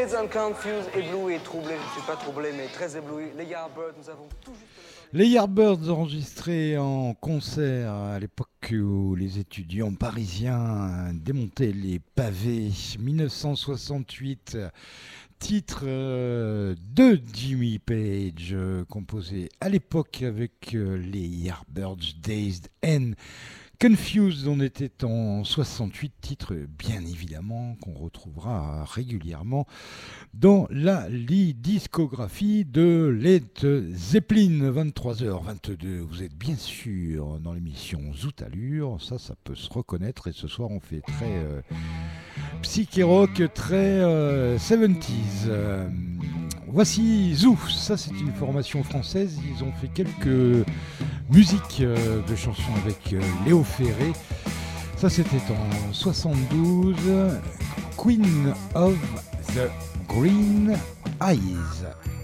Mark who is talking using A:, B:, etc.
A: Dazed and Confused, ébloui et troublé. Je ne suis pas troublé, mais très ébloui. Les Yardbirds, nous avons tout juste...
B: Les Yardbirds enregistrés en concert à l'époque où les étudiants parisiens démontaient les pavés. 1968, titre de Jimmy Page, composé à l'époque avec les Yardbirds, Dazed and Confused. On était en 68, titre bien évidemment qu'on retrouvera régulièrement dans la discographie de Led Zeppelin. 23h22, vous êtes bien sûr dans l'émission Zoot Allure, ça peut se reconnaître, et ce soir on fait très psyché rock, très 70s. Voici Zoo, ça c'est une formation française, ils ont fait quelques musiques de chansons avec Léo Ferré. Ça c'était en 72, Queen of the Green Eyes.